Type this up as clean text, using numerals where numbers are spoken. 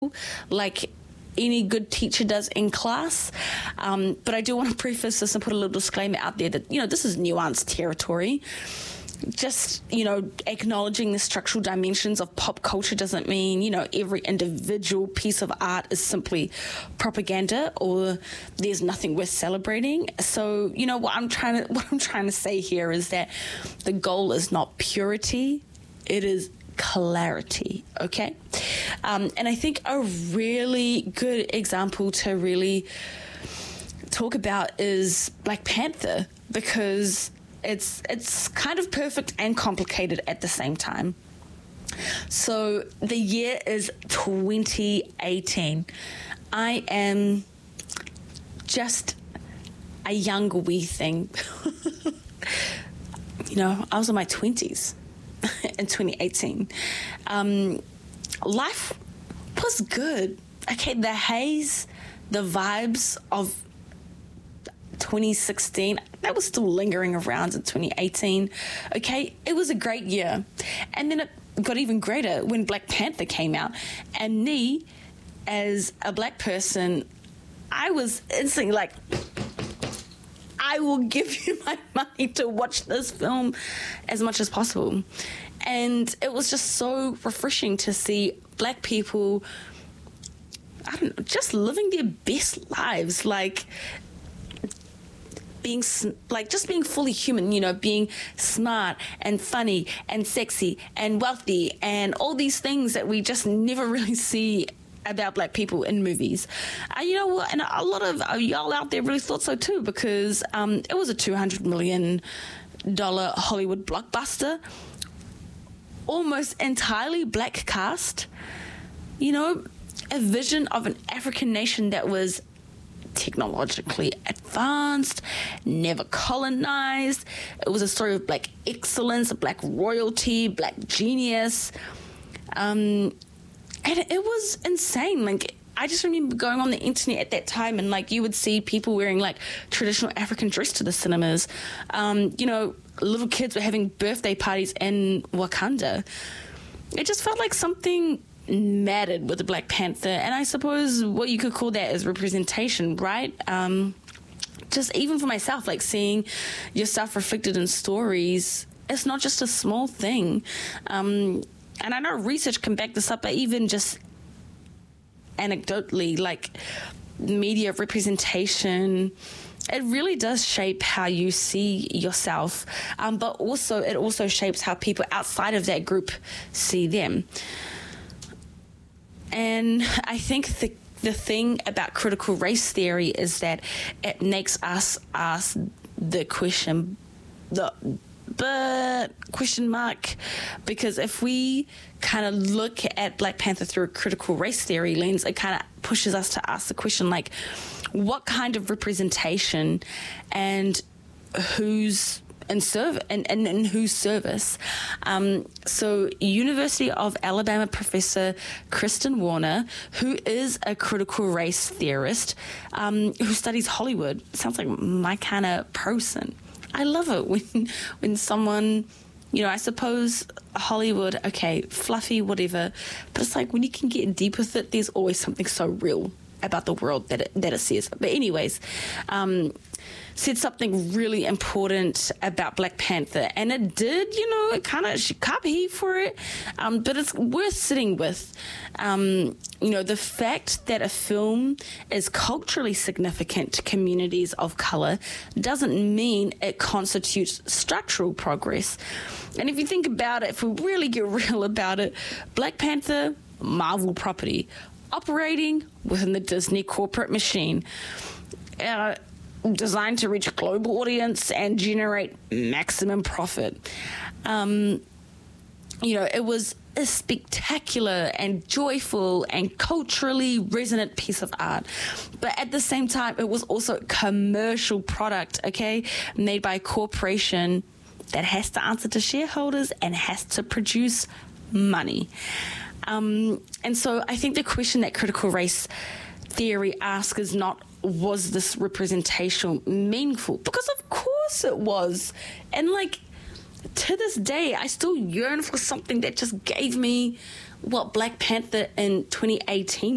like any good teacher does in class. But I do want to preface this and put a little disclaimer out there that, this is nuanced territory. Just, acknowledging the structural dimensions of pop culture doesn't mean, every individual piece of art is simply propaganda or there's nothing worth celebrating. So, what I'm trying to say here is that the goal is not purity, it is clarity, okay? And I think a really good example to really talk about is Black Panther, because it's kind of perfect and complicated at the same time. So the year is 2018. I am just a young wee thing. I was in my 20s in 2018. Life was good. Okay, the haze, the vibes of 2016, that was still lingering around in 2018. Okay, it was a great year. And then it got even greater when Black Panther came out. And me, as a Black person, I was instantly like, I will give you my money to watch this film as much as possible. And it was just so refreshing to see Black people, just living their best lives, being fully human, being smart and funny and sexy and wealthy and all these things that we just never really see about Black people in movies. And a lot of y'all out there really thought so too, because it was a $200 million Hollywood blockbuster, almost entirely Black cast, a vision of an African nation that was technologically advanced, never colonized. It was a story of Black excellence, Black royalty, Black genius. And it was insane. I just remember going on the internet at that time and you would see people wearing traditional African dress to the cinemas. Little kids were having birthday parties in Wakanda. It just felt like something mattered with the Black Panther, and I suppose what you could call that is representation, right? Just even for myself, seeing yourself reflected in stories, it's not just a small thing. And I know research can back this up, but even just anecdotally, media representation, it really does shape how you see yourself, but it also shapes how people outside of that group see them. And I think the thing about critical race theory is that it makes us ask the question, question mark, because if we kind of look at Black Panther through a critical race theory lens, it kind of pushes us to ask the question, what kind of representation and who's in whose service. So University of Alabama professor Kristen Warner, who is a critical race theorist, who studies Hollywood, sounds like my kind of person. I love it when someone, I suppose Hollywood, okay, fluffy, whatever, but it's when you can get deep with it, there's always something so real about the world that it says. But anyways, said something really important about Black Panther, and it did, it kind of, she cop heat for it, but it's worth sitting with. The fact that a film is culturally significant to communities of color doesn't mean it constitutes structural progress. And if you think about it, if we really get real about it, Black Panther, Marvel property, operating within the Disney corporate machine, designed to reach a global audience and generate maximum profit. It was a spectacular and joyful and culturally resonant piece of art. But at the same time, it was also a commercial product, okay, made by a corporation that has to answer to shareholders and has to produce money. And so I think the question that critical race theory asks is not, was this representation meaningful? Because of course it was. And to this day, I still yearn for something that just gave me what Black Panther in 2018